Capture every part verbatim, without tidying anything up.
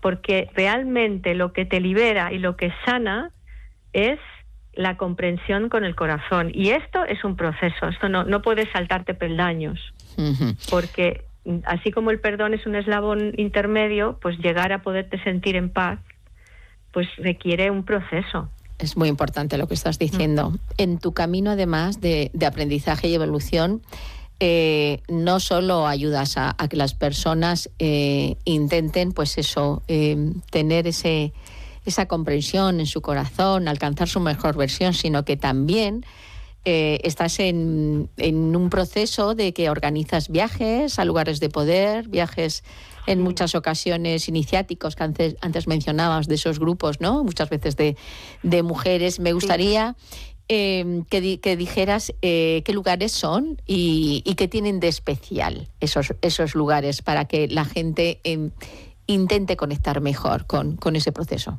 porque realmente lo que te libera y lo que sana es la comprensión con el corazón. Y esto es un proceso, esto no, no puedes saltarte peldaños, uh-huh. porque así como el perdón es un eslabón intermedio, pues llegar a poderte sentir en paz, pues requiere un proceso. Es muy importante lo que estás diciendo. Uh-huh. En tu camino, además de, de aprendizaje y evolución, eh, no solo ayudas a, a que las personas eh, intenten, pues eso, eh, tener ese esa comprensión en su corazón, alcanzar su mejor versión, sino que también eh, estás en, en un proceso de que organizas viajes a lugares de poder, viajes en muchas ocasiones iniciáticos que antes, antes mencionabas, de esos grupos, ¿no? Muchas veces de, de mujeres. Me gustaría eh, que, di, que dijeras eh, qué lugares son y, y qué tienen de especial esos, esos lugares para que la gente eh, intente conectar mejor con, con ese proceso.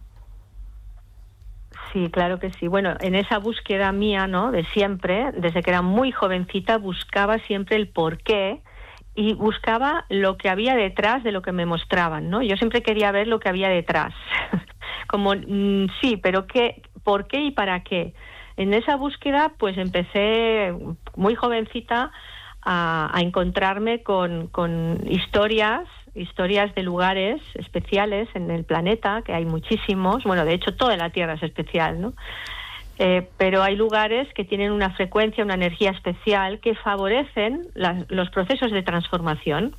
Sí, claro que sí. Bueno, en esa búsqueda mía, ¿no?, de siempre, desde que era muy jovencita, buscaba siempre el porqué y buscaba lo que había detrás de lo que me mostraban, ¿no? Yo siempre quería ver lo que había detrás. Como, mmm, sí, pero ¿qué, por qué y para qué? En esa búsqueda, pues empecé muy jovencita a, a encontrarme con, con historias historias de lugares especiales en el planeta, que hay muchísimos. Bueno, de hecho, toda la Tierra es especial, ¿no? Eh, pero hay lugares que tienen una frecuencia, una energía especial que favorecen las, los procesos de transformación.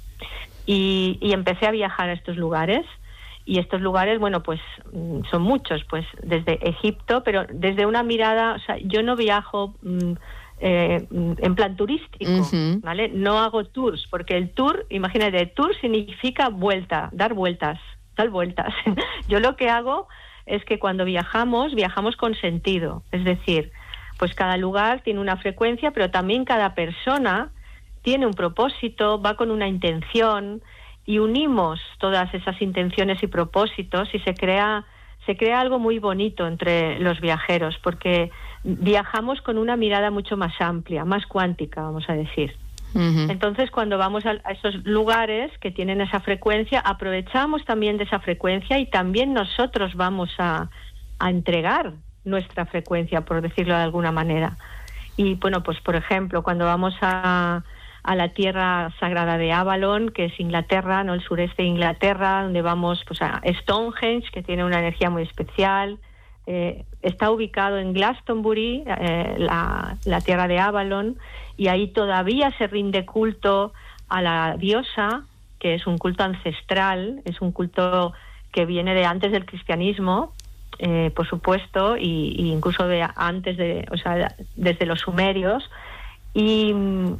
Y, y empecé a viajar a estos lugares. Y estos lugares, bueno, pues son muchos, pues desde Egipto, pero desde una mirada, o sea, yo no viajo mmm, Eh, en plan turístico, uh-huh. ¿vale? No hago tours, porque el tour, imagínate, tour significa vuelta, dar vueltas, dar vueltas. Yo lo que hago es que cuando viajamos, viajamos con sentido, es decir, pues cada lugar tiene una frecuencia, pero también cada persona tiene un propósito, va con una intención, y unimos todas esas intenciones y propósitos y se crea se crea algo muy bonito entre los viajeros, porque viajamos con una mirada mucho más amplia, más cuántica, vamos a decir. Uh-huh. Entonces, cuando vamos a, a esos lugares que tienen esa frecuencia, aprovechamos también de esa frecuencia y también nosotros vamos a, a entregar nuestra frecuencia, por decirlo de alguna manera. Y bueno, pues por ejemplo, cuando vamos a, a la tierra sagrada de Avalon, que es Inglaterra, no, el sureste de Inglaterra, donde vamos pues a Stonehenge, que tiene una energía muy especial. Eh, está ubicado en Glastonbury, eh, la, la tierra de Avalon, y ahí todavía se rinde culto a la diosa, que es un culto ancestral, es un culto que viene de antes del cristianismo, eh, por supuesto, y, y incluso de antes de, o sea, desde los sumerios. Y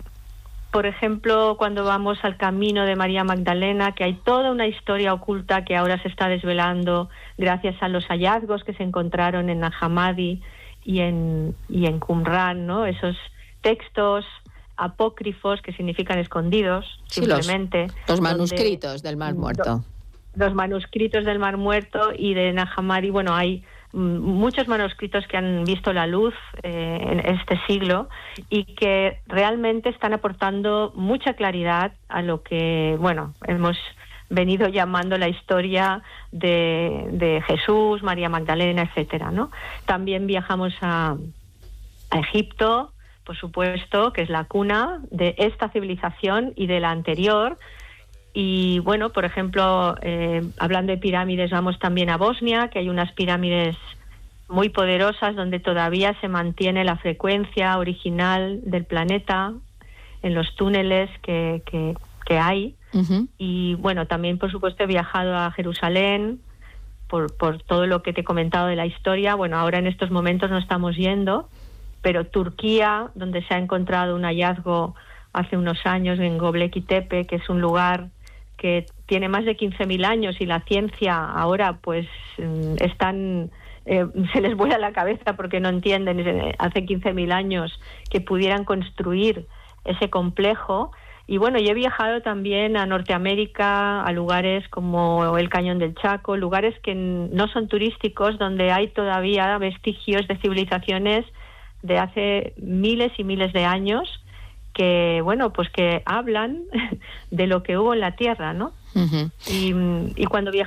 por ejemplo, cuando vamos al camino de María Magdalena, que hay toda una historia oculta que ahora se está desvelando gracias a los hallazgos que se encontraron en Nag Hammadi y en, y en Qumran, ¿no? Esos textos apócrifos que significan escondidos, sí, simplemente. Los, los manuscritos donde, del Mar Muerto. Los manuscritos del Mar Muerto y de Nag Hammadi, bueno, hay muchos manuscritos que han visto la luz eh, en este siglo y que realmente están aportando mucha claridad a lo que, bueno, hemos venido llamando la historia de, de Jesús, María Magdalena, etcétera, ¿no? También viajamos a, a Egipto, por supuesto, que es la cuna de esta civilización y de la anterior. Y bueno, por ejemplo, eh, hablando de pirámides, vamos también a Bosnia, que hay unas pirámides muy poderosas donde todavía se mantiene la frecuencia original del planeta en los túneles que, que, que hay. Uh-huh. Y bueno, también por supuesto he viajado a Jerusalén por, por todo lo que te he comentado de la historia. Bueno, ahora en estos momentos no estamos yendo, pero Turquía, donde se ha encontrado un hallazgo hace unos años en Göbekli Tepe, que es un lugar que tiene más de quince mil años y la ciencia ahora pues están eh, se les vuela la cabeza porque no entienden hace quince mil años que pudieran construir ese complejo. Y bueno, yo he viajado también a Norteamérica, a lugares como el Cañón del Chaco, lugares que no son turísticos, donde hay todavía vestigios de civilizaciones de hace miles y miles de años que, bueno, pues que hablan de lo que hubo en la Tierra, ¿no? Uh-huh. Y, y cuando viajamos